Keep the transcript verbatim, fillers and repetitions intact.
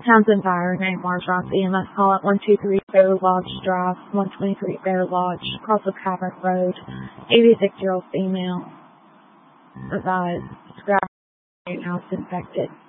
Townsend Fire, Night Marshal, E M S call at one two three Fair Lodge Drive, one twenty-three Fair Lodge, across the Cabot Road, eighty-six-year-old female. Advised, scrap house infected.